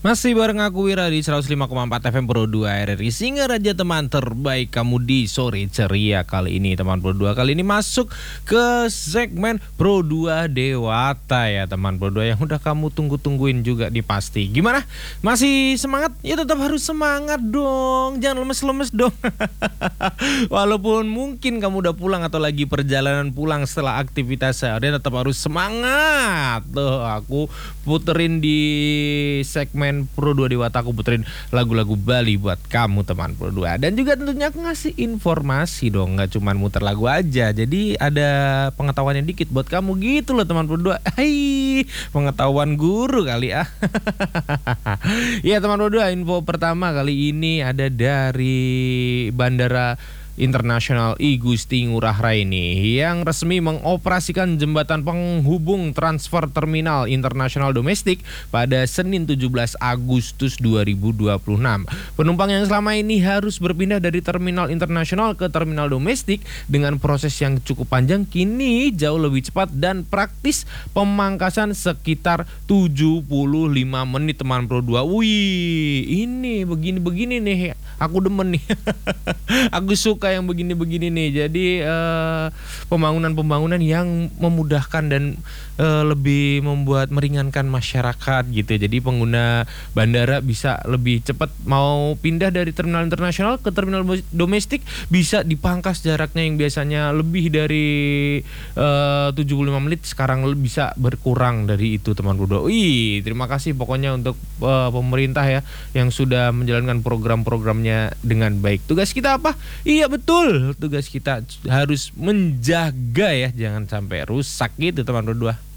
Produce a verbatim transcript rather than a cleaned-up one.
Masih bareng aku Wira di seratus lima koma empat F M Pro dua R R I Singa Raja, teman terbaik kamu di sore ceria kali ini. Teman Pro dua kali ini masuk ke segmen Pro dua Dewata ya teman Pro dua, yang udah kamu tunggu-tungguin juga nih pasti. Gimana? Masih semangat? Ya tetap harus semangat dong, jangan lemes-lemes dong. Walaupun mungkin kamu udah pulang atau lagi perjalanan pulang setelah aktivitas seharian, tetap harus semangat. Tuh aku puterin di segmen Pro dua Dewata, aku puterin lagu-lagu Bali buat kamu teman Pro dua. Dan juga tentunya aku ngasih informasi dong, nggak cuma muter lagu aja. Jadi ada pengetahuannya dikit buat kamu gitu loh teman Pro dua. Hai, pengetahuan guru kali ah. Ya teman Pro dua, info pertama kali ini ada dari Bandara Internasional I Gusti Ngurah Rai ini, yang resmi mengoperasikan jembatan penghubung transfer terminal internasional domestik pada Senin tujuh belas Agustus dua ribu dua puluh enam. Penumpang yang selama ini harus berpindah dari terminal internasional ke terminal domestik dengan proses yang cukup panjang, kini jauh lebih cepat dan praktis, pemangkasan sekitar tujuh puluh lima menit teman Pro dua. Wih, ini begini-begini nih, aku demen nih. Aku suka yang begini-begini nih. Jadi uh, pembangunan-pembangunan yang memudahkan dan uh, lebih membuat meringankan masyarakat gitu. Jadi pengguna bandara bisa lebih cepat, mau pindah dari terminal internasional ke terminal domestik bisa dipangkas jaraknya yang biasanya lebih dari uh, tujuh puluh lima menit, sekarang bisa berkurang dari itu teman Bro. Wih, terima kasih pokoknya untuk uh, pemerintah ya yang sudah menjalankan program-programnya dengan baik. Tugas kita apa? Iya betul, tugas kita harus menjaga ya, jangan sampai rusak gitu teman Bro dua.